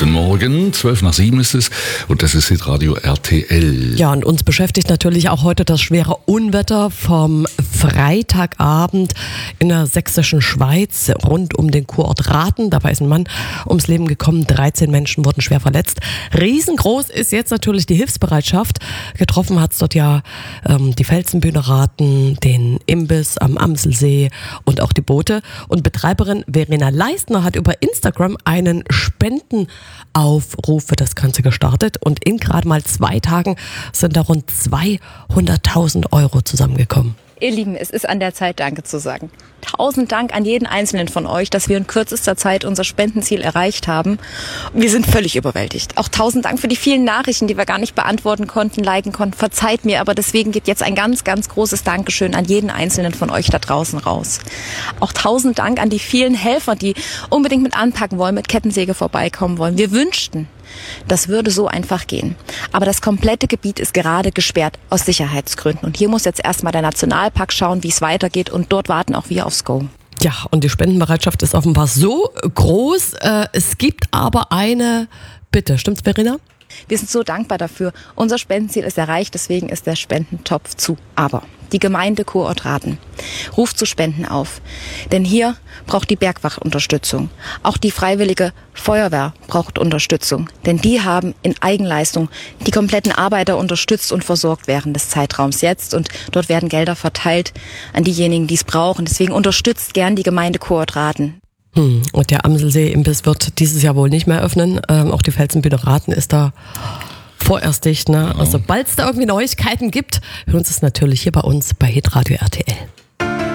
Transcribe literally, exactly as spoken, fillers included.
Guten Morgen, zwölf nach sieben ist es und das ist Hitradio R T L. Ja, und uns beschäftigt natürlich auch heute das schwere Unwetter vom Freitagabend in der sächsischen Schweiz rund um den Kurort Rathen. Dabei ist ein Mann ums Leben gekommen, dreizehn Menschen wurden schwer verletzt. Riesengroß ist jetzt natürlich die Hilfsbereitschaft. Getroffen hat es dort ja ähm, die Felsenbühne Rathen, den Imbiss am Amselsee und auch die Boote. Und Betreiberin Verena Leistner hat über Instagram einen Spendenaufruf für das Ganze gestartet und in gerade mal zwei Tagen sind da rund zweihunderttausend Euro zusammengekommen. Ihr Lieben, es ist an der Zeit, Danke zu sagen. Tausend Dank an jeden Einzelnen von euch, dass wir in kürzester Zeit unser Spendenziel erreicht haben. Wir sind völlig überwältigt. Auch tausend Dank für die vielen Nachrichten, die wir gar nicht beantworten konnten, liken konnten. Verzeiht mir, aber deswegen geht jetzt ein ganz, ganz großes Dankeschön an jeden Einzelnen von euch da draußen raus. Auch tausend Dank an die vielen Helfer, die unbedingt mit anpacken wollen, mit Kettensäge vorbeikommen wollen. Wir wünschten, das würde so einfach gehen. Aber das komplette Gebiet ist gerade gesperrt aus Sicherheitsgründen. Und hier muss jetzt erstmal der Nationalpark schauen, wie es weitergeht. Und dort warten auch wir aufs Go. Ja, und die Spendenbereitschaft ist offenbar so groß. Äh, es gibt aber eine Bitte. Stimmt's, Verena? Wir sind so dankbar dafür. Unser Spendenziel ist erreicht, deswegen ist der Spendentopf zu. Aber die Gemeinde Kurort Rathen ruft zu Spenden auf. Denn hier braucht die Bergwacht Unterstützung. Auch die Freiwillige Feuerwehr braucht Unterstützung. Denn die haben in Eigenleistung die kompletten Arbeiter unterstützt und versorgt während des Zeitraums jetzt. Und dort werden Gelder verteilt an diejenigen, die es brauchen. Deswegen unterstützt gern die Gemeinde Kurort Rathen. Hm. Und der Amselsee-Imbiss wird dieses Jahr wohl nicht mehr öffnen. Ähm, auch die Felsenbühne Rathen ist da vorerst dicht. Ne? Also, sobald es da irgendwie Neuigkeiten gibt, hören Sie es natürlich hier bei uns bei Hitradio R T L.